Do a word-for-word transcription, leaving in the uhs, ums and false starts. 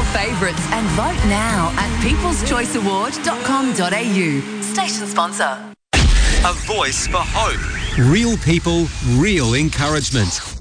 favourites and vote now at peoples choice award dot com dot a u. Station sponsor. A voice for hope. Real people, real encouragement.